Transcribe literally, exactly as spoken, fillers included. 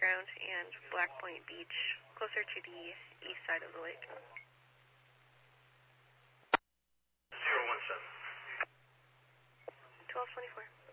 Campground and Black Point Beach, closer to the east side of the lake. zero one seven. twelve twenty-four.